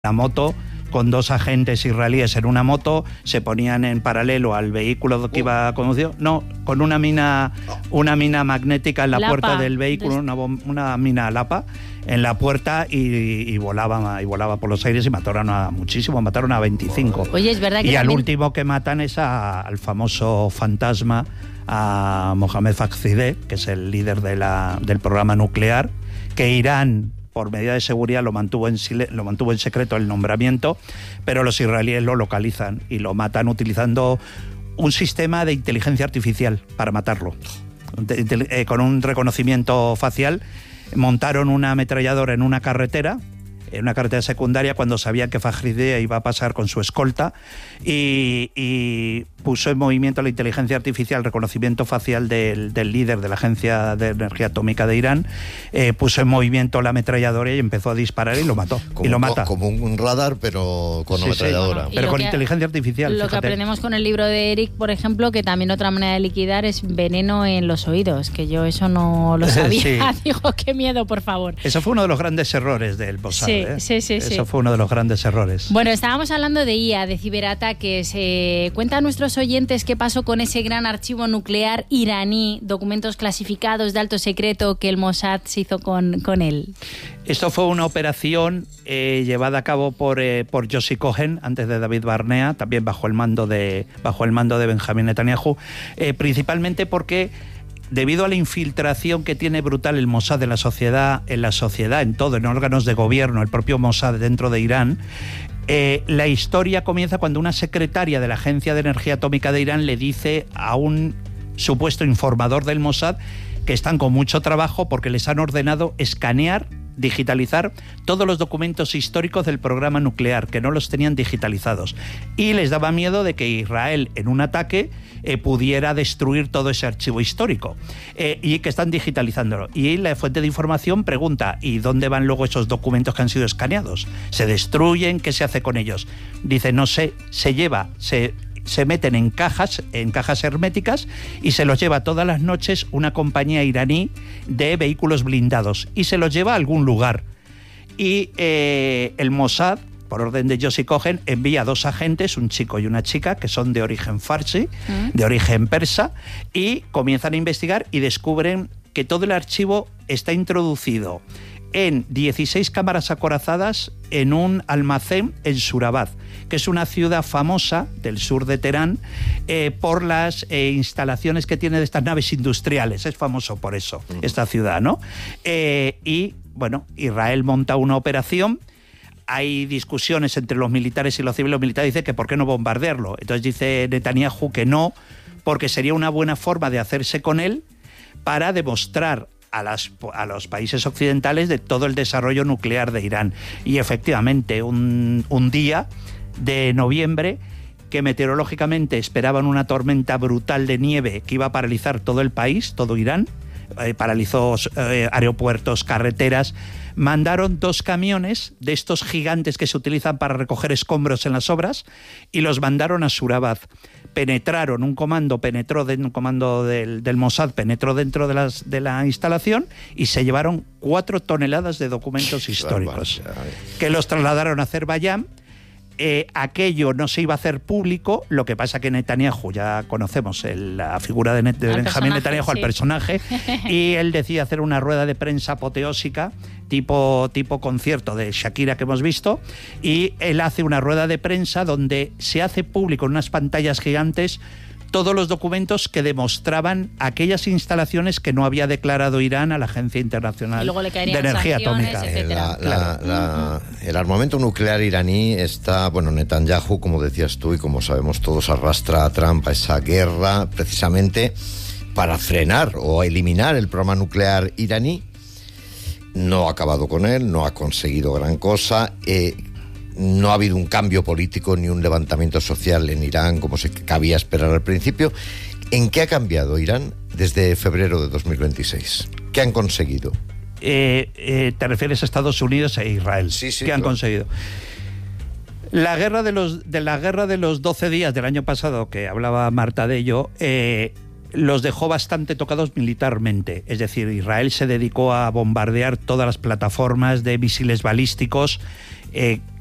la moto con dos agentes israelíes en una moto, se ponían en paralelo al vehículo que iba conducido, no, con una mina magnética en la puerta del vehículo, una mina Lapa en la puerta y volaba por los aires y mataron a 25. Oye, es verdad que y también... al último que matan es al famoso fantasma, a Mohamed Fakhrizadeh, que es el líder del programa nuclear, que Irán, por medida de seguridad, lo mantuvo en secreto el nombramiento, pero los israelíes lo localizan y lo matan utilizando un sistema de inteligencia artificial para matarlo. Con un reconocimiento facial, montaron una ametralladora en una carretera secundaria, cuando sabían que Fakhrizadeh iba a pasar con su escolta, y puso en movimiento la inteligencia artificial, reconocimiento facial del líder de la Agencia de Energía Atómica de Irán, puso en movimiento la ametralladora y empezó a disparar y lo mató. Y lo mata. Como un radar, pero con ametralladora. Pero con inteligencia artificial. Lo que aprendemos con el libro de Eric, por ejemplo, que también otra manera de liquidar es veneno en los oídos, que yo eso no lo sabía. Digo, qué miedo, por favor. Eso fue uno de los grandes errores del Mossad. Sí. Eso fue uno de los grandes errores. Bueno, estábamos hablando de IA, de ciberataques. Cuenta a nuestros oyentes qué pasó con ese gran archivo nuclear iraní, documentos clasificados de alto secreto que el Mossad se hizo con él. Esto fue una operación llevada a cabo por Yossi Cohen, antes de David Barnea, también bajo el mando de Benjamín Netanyahu, principalmente porque, debido a la infiltración que tiene brutal el Mossad en la sociedad, en todo, en órganos de gobierno, el propio Mossad dentro de Irán, la historia comienza cuando una secretaria de la Agencia de Energía Atómica de Irán le dice a un supuesto informador del Mossad que están con mucho trabajo porque les han ordenado escanear, digitalizar todos los documentos históricos del programa nuclear, que no los tenían digitalizados, y les daba miedo de que Israel, en un ataque, pudiera destruir todo ese archivo histórico, y que están digitalizándolo. Y la fuente de información pregunta: ¿y dónde van luego esos documentos que han sido escaneados? ¿Se destruyen? ¿Qué se hace con ellos? Dice, no sé, se meten en cajas herméticas y se los lleva todas las noches una compañía iraní de vehículos blindados y se los lleva a algún lugar. Y el Mossad, por orden de Yossi Cohen, envía 2 agentes, un chico y una chica, que son de origen farsi, de origen persa, y comienzan a investigar y descubren que todo el archivo está introducido en 16 cámaras acorazadas en un almacén en Surabad, que es una ciudad famosa del sur de Teherán por las instalaciones que tiene de estas naves industriales. Es famoso por eso, esta ciudad, ¿no? Y, bueno, Israel monta una operación. Hay discusiones entre los militares y los civiles. Los militares dicen que ¿por qué no bombardearlo? Entonces dice Netanyahu que no, porque sería una buena forma de hacerse con él para demostrar a los países occidentales de todo el desarrollo nuclear de Irán. Y efectivamente, un día de noviembre, que meteorológicamente esperaban una tormenta brutal de nieve que iba a paralizar todo el país, todo Irán, paralizó aeropuertos, carreteras, mandaron 2 camiones de estos gigantes que se utilizan para recoger escombros en las obras y los mandaron a Surabad. Un comando del Mossad penetró dentro de la instalación y se llevaron 4 toneladas de documentos históricos, que los trasladaron a Azerbaiyán. Aquello no se iba a hacer público, lo que pasa que Netanyahu, ya conocemos la figura de Benjamín Netanyahu, al personaje, y él decide hacer una rueda de prensa apoteósica, tipo concierto de Shakira que hemos visto, y él hace una rueda de prensa donde se hace público en unas pantallas gigantes todos los documentos que demostraban aquellas instalaciones que no había declarado Irán a la Agencia Internacional de Energía Atómica. El armamento nuclear iraní está, Netanyahu, como decías tú y como sabemos todos, arrastra a Trump a esa guerra precisamente para frenar o eliminar el programa nuclear iraní. No ha acabado con él, no ha conseguido gran cosa. No ha habido un cambio político ni un levantamiento social en Irán como se cabía esperar al principio. ¿En qué ha cambiado Irán desde febrero de 2026? ¿Qué han conseguido? Te refieres a Estados Unidos e Israel. Sí, ¿Qué han conseguido? La guerra de los 12 días del año pasado, que hablaba Marta de ello, los dejó bastante tocados militarmente. Es decir, Israel se dedicó a bombardear todas las plataformas de misiles balísticos